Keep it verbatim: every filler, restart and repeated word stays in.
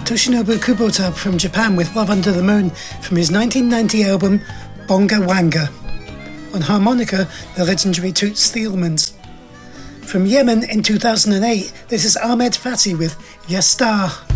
Toshinobu Kubota from Japan with Love Under the Moon from his nineteen ninety album Bonga Wanga. On harmonica, the legendary Toots Thielemans. From Yemen in two thousand eight, this is Ahmed Fatih with Yastar.